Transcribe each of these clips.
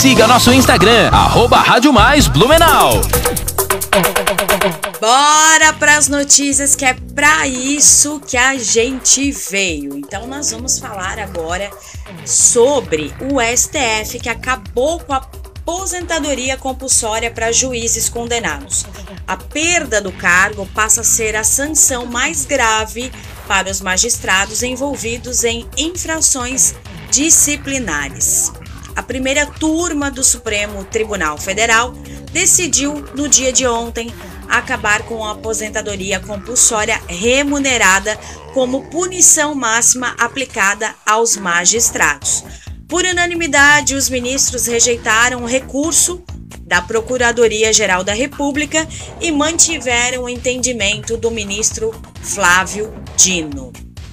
siga nosso Instagram, @Rádio Mais Blumenau. Bora para as notícias, que é para isso que a gente veio. Então nós vamos falar agora sobre o STF, que acabou com a aposentadoria compulsória para juízes condenados. A perda do cargo passa a ser a sanção mais grave para os magistrados envolvidos em infrações disciplinares. A primeira turma do Supremo Tribunal Federal decidiu, no dia de ontem, acabar com a aposentadoria compulsória remunerada como punição máxima aplicada aos magistrados. Por unanimidade, os ministros rejeitaram o recurso da Procuradoria-Geral da República e mantiveram o entendimento do ministro Flávio Dino.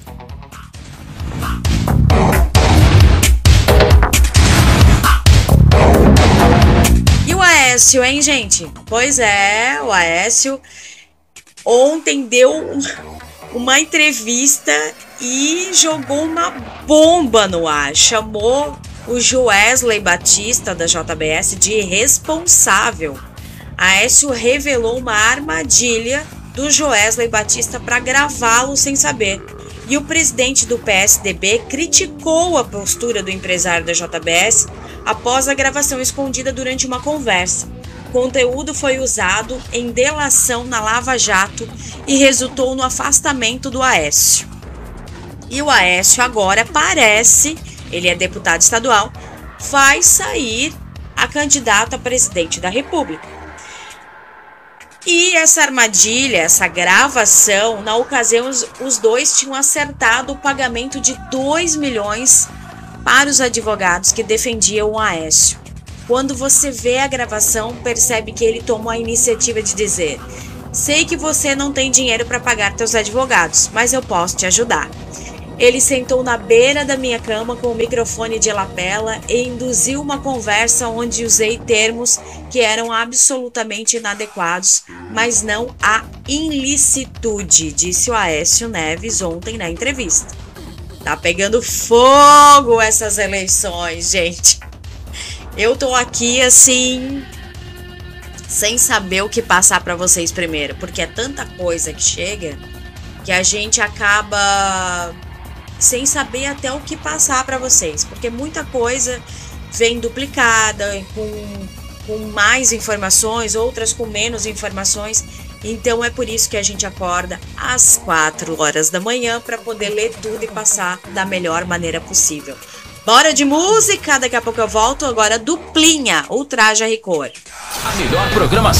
E o Aécio, hein, gente? Pois é, o Aécio ontem deu uma entrevista e jogou uma bomba no ar. Chamou o Joesley Batista, da JBS, de irresponsável. Aécio revelou uma armadilha do Joesley Batista para gravá-lo sem saber. E o presidente do PSDB criticou a postura do empresário da JBS após a gravação escondida durante uma conversa. O conteúdo foi usado em delação na Lava Jato e resultou no afastamento do Aécio. E o Aécio agora parece, ele é deputado estadual, vai sair a candidato a presidente da República. E essa armadilha, essa gravação, na ocasião os dois tinham acertado o pagamento de 2 milhões para os advogados que defendiam o Aécio. Quando você vê a gravação, percebe que ele tomou a iniciativa de dizer: sei que você não tem dinheiro para pagar teus advogados, mas eu posso te ajudar. Ele sentou na beira da minha cama com o microfone de lapela e induziu uma conversa onde usei termos que eram absolutamente inadequados, mas não a ilicitude, disse o Aécio Neves ontem na entrevista. Tá pegando fogo essas eleições, gente. Eu tô aqui assim, sem saber o que passar para vocês primeiro, porque é tanta coisa que chega que a gente acaba sem saber até o que passar para vocês, porque muita coisa vem duplicada, com mais informações, outras com menos informações. Então é por isso que a gente acorda às 4 horas da manhã para poder ler tudo e passar da melhor maneira possível. Bora de música, daqui a pouco eu volto. Agora duplinha, Ultraje a Record. A melhor programação